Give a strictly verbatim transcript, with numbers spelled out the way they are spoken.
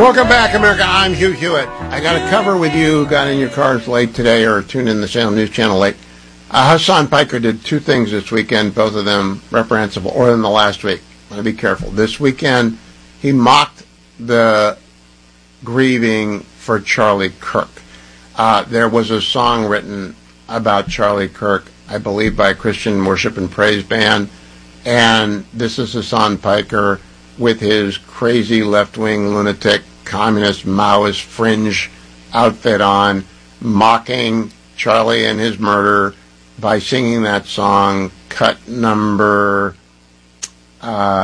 Welcome back, America. I'm Hugh Hewitt. I got a cover with you who got in your cars late today or tuned in the Salem News Channel late. Uh, Hassan Piker did two things this weekend, both of them reprehensible, or in the last week. I want to be careful. This weekend, he mocked the grieving for Charlie Kirk. Uh, there was a song written about Charlie Kirk, I believe by a Christian worship and praise band, and this is Hassan Piker with his crazy left-wing lunatic communist Maoist fringe outfit on, mocking Charlie and his murder by singing that song, cut number uh,